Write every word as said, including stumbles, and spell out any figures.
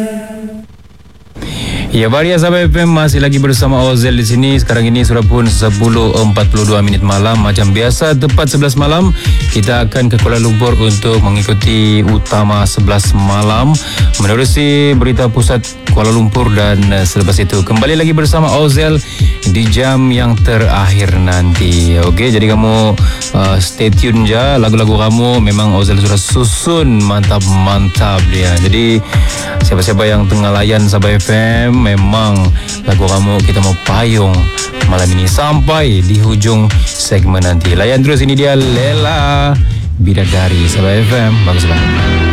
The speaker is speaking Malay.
Ya, Varia Sahabat F M masih lagi bersama Ozel di sini. Sekarang ini sudah pun sepuluh empat puluh dua minit malam. Macam biasa, tepat sebelas malam kita akan ke Kuala Lumpur untuk mengikuti Utama sebelas malam, menerusi berita pusat Kuala Lumpur, dan uh, selepas itu kembali lagi bersama Ozel di jam yang terakhir nanti. Okey, jadi kamu uh, stay tune je. Lagu-lagu kamu memang Ozel sudah susun mantap-mantap dia. Jadi siapa-siapa yang tengah layan Sabah F M, memang lagu kamu kita mau payung malam ini sampai di hujung segmen nanti. Layan terus, ini dia Lela Bidadari Sabah F M. Bagus banget.